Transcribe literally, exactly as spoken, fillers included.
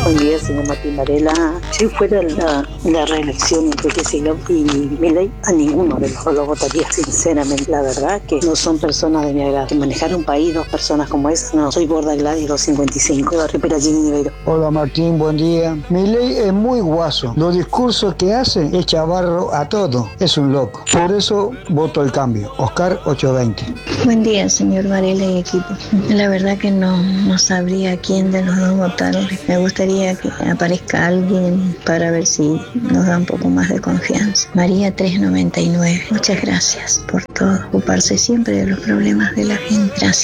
Buen día, señor Martín Varela. Si fuera la, la reelección entre Kicillof y Milei, a ninguno de los dos lo votaría, sinceramente. La verdad que no son personas de mi agrado. Que manejar un país, dos personas como esas, no. Soy Borda Gladys doscientos cincuenta y cinco, de Ripera Niveiro. Hola Martín, buen día. Milei es muy guaso. Los discursos que hace echa barro a todo. Es un loco. Por eso voto el cambio. Oscar ochocientos veinte. Buen día, señor Varela y equipo. La verdad que no, no sabría a quién de los dos votarle. Me gustaría que aparezca alguien para ver si nos da un poco más de confianza. María trescientos noventa y nueve. Muchas gracias por todo. Ocuparse siempre de los problemas de la gente. Gracias.